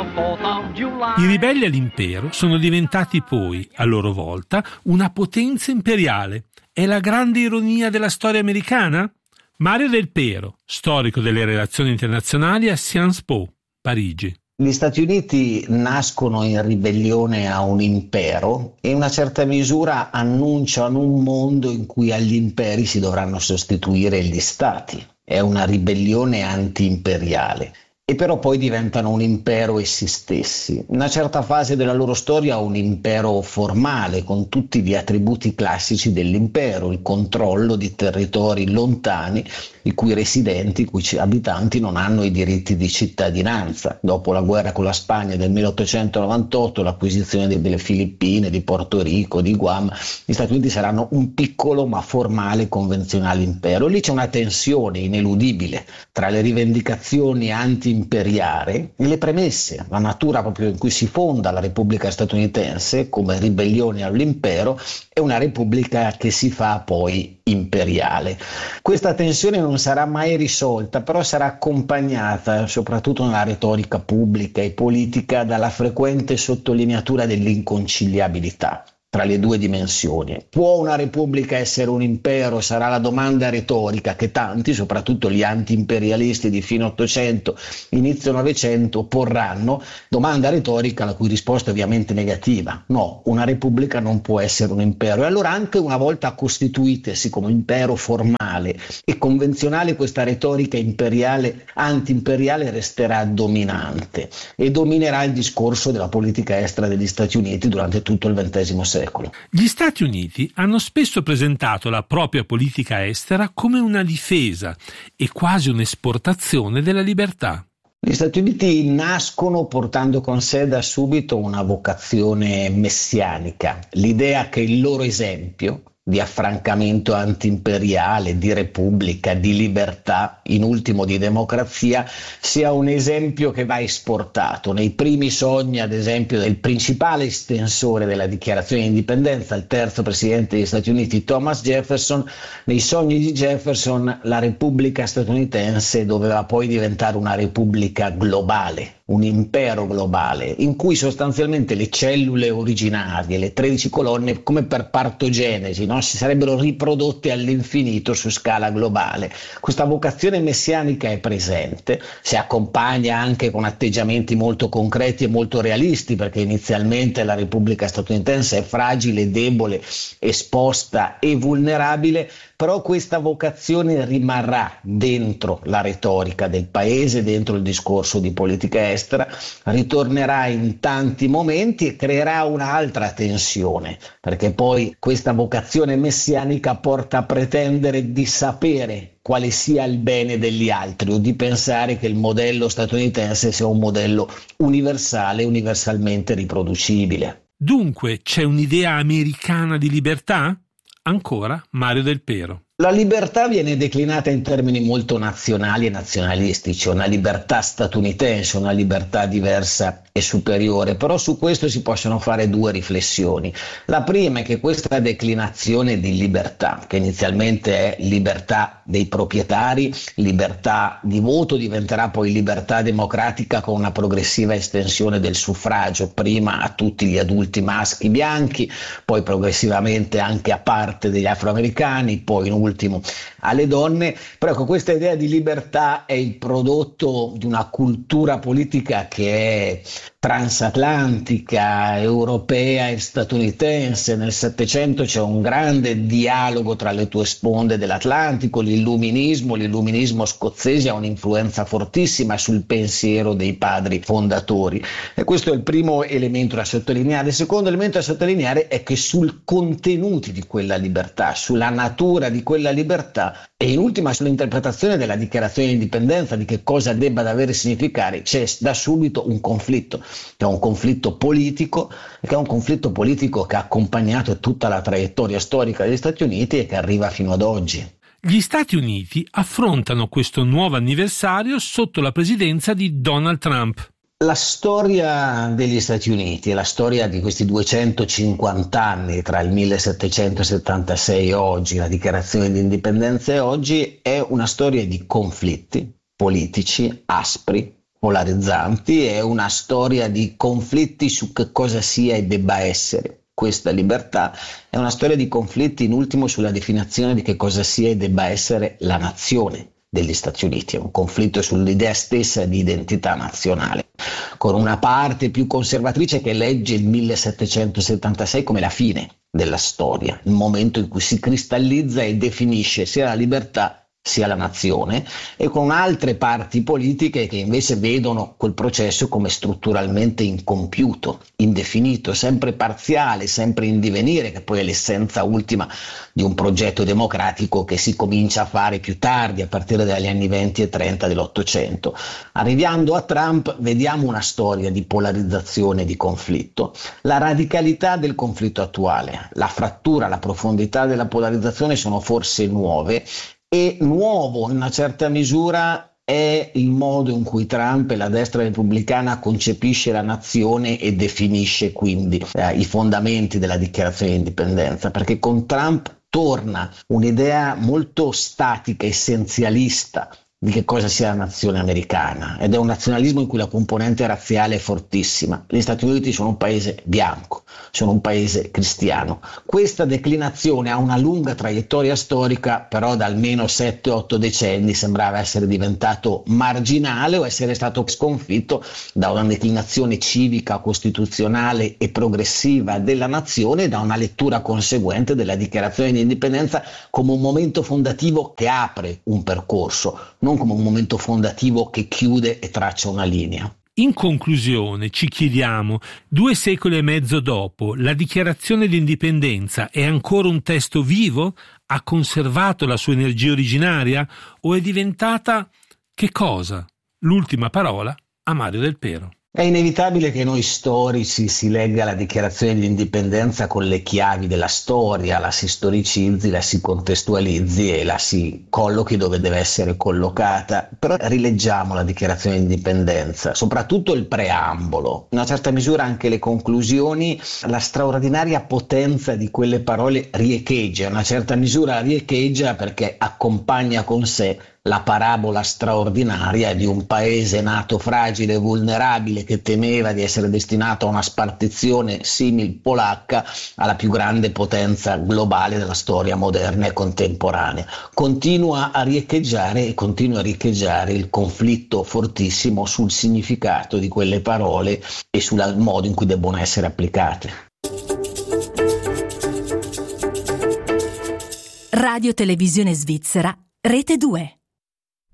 I ribelli all'impero sono diventati poi, a loro volta, una potenza imperiale. È la grande ironia della storia americana? Mario Del Pero, storico delle relazioni internazionali a Sciences Po, Parigi. Gli Stati Uniti nascono in ribellione a un impero e in una certa misura annunciano un mondo in cui agli imperi si dovranno sostituire gli stati. È una ribellione anti-imperiale. E però poi diventano un impero essi stessi. In una certa fase della loro storia un impero formale, con tutti gli attributi classici dell'impero, il controllo di territori lontani, i cui residenti, i cui abitanti non hanno i diritti di cittadinanza. Dopo la guerra con la Spagna del 1898, l'acquisizione delle Filippine, di Porto Rico, di Guam, gli Stati Uniti saranno un piccolo ma formale convenzionale impero. Lì c'è una tensione ineludibile tra le rivendicazioni anti-imperiali e le premesse, la natura proprio in cui si fonda la Repubblica statunitense come ribellione all'impero e una repubblica che si fa poi imperiale. Questa tensione non sarà mai risolta, però sarà accompagnata, soprattutto nella retorica pubblica e politica, dalla frequente sottolineatura dell'inconciliabilità tra le due dimensioni. Può una repubblica essere un impero? Sarà la domanda retorica che tanti, soprattutto gli anti-imperialisti di fine Ottocento, inizio Novecento, porranno, domanda retorica la cui risposta è ovviamente negativa. No, una repubblica non può essere un impero. E allora anche una volta costituitesi come impero formale e convenzionale, questa retorica imperiale, anti-imperiale resterà dominante e dominerà il discorso della politica estera degli Stati Uniti durante tutto il XX secolo. Gli Stati Uniti hanno spesso presentato la propria politica estera come una difesa e quasi un'esportazione della libertà. Gli Stati Uniti nascono portando con sé da subito una vocazione messianica, l'idea che il loro esempio di affrancamento antiimperiale, di repubblica, di libertà, in ultimo di democrazia, sia un esempio che va esportato. Nei primi sogni, ad esempio, del principale estensore della dichiarazione di indipendenza, il terzo presidente degli Stati Uniti, Thomas Jefferson, nei sogni di Jefferson la Repubblica statunitense doveva poi diventare una repubblica globale, un impero globale, in cui sostanzialmente le cellule originarie, le 13 colonne, come per partogenesi, no? Si sarebbero riprodotte all'infinito su scala globale. Questa vocazione messianica è presente, si accompagna anche con atteggiamenti molto concreti e molto realisti, perché inizialmente la Repubblica statunitense è fragile, debole, esposta e vulnerabile, però questa vocazione rimarrà dentro la retorica del paese, dentro il discorso di politica estera, ritornerà in tanti momenti e creerà un'altra tensione, perché poi questa vocazione messianica porta a pretendere di sapere quale sia il bene degli altri o di pensare che il modello statunitense sia un modello universale, universalmente riproducibile. Dunque c'è un'idea americana di libertà? Ancora Mario Del Pero. La libertà viene declinata in termini molto nazionali e nazionalistici, una libertà statunitense, una libertà diversa e superiore, però su questo si possono fare due riflessioni. La prima è che questa declinazione di libertà, che inizialmente è libertà dei proprietari, libertà di voto, diventerà poi libertà democratica con una progressiva estensione del suffragio, prima a tutti gli adulti maschi bianchi, poi progressivamente anche a parte degli afroamericani, poi in ultimo alle donne. Però ecco, questa idea di libertà è il prodotto di una cultura politica che è transatlantica, europea e statunitense. Nel Settecento c'è un grande dialogo tra le due sponde dell'Atlantico, l'illuminismo scozzese ha un'influenza fortissima sul pensiero dei padri fondatori, e questo è il primo elemento da sottolineare. Il secondo elemento da sottolineare è che sul contenuti di quella libertà, sulla natura di quella libertà e in ultima sull'interpretazione della dichiarazione di indipendenza, di che cosa debba davvero significare, c'è da subito un conflitto, che è un conflitto politico, che ha accompagnato tutta la traiettoria storica degli Stati Uniti e che arriva fino ad oggi. Gli Stati Uniti affrontano questo nuovo anniversario sotto la presidenza di Donald Trump. La storia degli Stati Uniti e la storia di questi 250 anni tra il 1776 e oggi, la dichiarazione di indipendenza e oggi, è una storia di conflitti politici aspri, polarizzanti, è una storia di conflitti su che cosa sia e debba essere questa libertà, è una storia di conflitti in ultimo sulla definizione di che cosa sia e debba essere la nazione degli Stati Uniti, è un conflitto sull'idea stessa di identità nazionale, con una parte più conservatrice che legge il 1776 come la fine della storia, il momento in cui si cristallizza e definisce sia la libertà sia la nazione, e con altre parti politiche che invece vedono quel processo come strutturalmente incompiuto, indefinito, sempre parziale, sempre in divenire, che poi è l'essenza ultima di un progetto democratico che si comincia a fare più tardi, a partire dagli anni 20 e 30 dell'Ottocento. Arrivando a Trump vediamo una storia di polarizzazione e di conflitto. La radicalità del conflitto attuale, la frattura, la profondità della polarizzazione sono forse nuove, e nuovo in una certa misura è il modo in cui Trump e la destra repubblicana concepisce la nazione e definisce quindi i fondamenti della dichiarazione di indipendenza, perché con Trump torna un'idea molto statica, essenzialista di che cosa sia la nazione americana, ed è un nazionalismo in cui la componente razziale è fortissima. Gli Stati Uniti sono un paese bianco, sono un paese cristiano. Questa declinazione ha una lunga traiettoria storica, però da almeno 7-8 decenni sembrava essere diventato marginale o essere stato sconfitto da una declinazione civica, costituzionale e progressiva della nazione, e da una lettura conseguente della dichiarazione di indipendenza come un momento fondativo che apre un percorso, non come un momento fondativo che chiude e traccia una linea. In conclusione ci chiediamo, 2 secoli e mezzo dopo, la dichiarazione di indipendenza è ancora un testo vivo? Ha conservato la sua energia originaria? O è diventata che cosa? L'ultima parola a Mario Del Pero. È inevitabile che noi storici si legga la dichiarazione di indipendenza con le chiavi della storia, la si storicizzi, la si contestualizzi e la si collochi dove deve essere collocata. Però rileggiamo la dichiarazione di indipendenza, soprattutto il preambolo, in una certa misura anche le conclusioni, la straordinaria potenza di quelle parole riecheggia, in una certa misura riecheggia perché accompagna con sé la parabola straordinaria di un paese nato fragile e vulnerabile che temeva di essere destinato a una spartizione simil polacca alla più grande potenza globale della storia moderna e contemporanea. Continua a riecheggiare il conflitto fortissimo sul significato di quelle parole e sul modo in cui debbono essere applicate. Radio Televisione Svizzera, Rete 2.